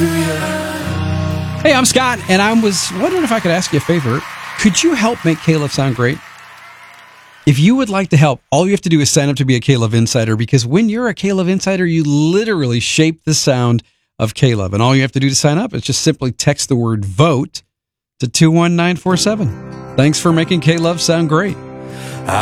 Hey, I'm Scott, and I was wondering if I could ask you a favor. Could you help make K-Love sound great? If you would like to help, all you have to do is sign up to be a K-Love Insider, because when you're a K-Love Insider, you literally shape the sound of K-Love. And all you have to do to sign up is just simply text the word VOTE to 21947. Thanks for making K-Love sound great.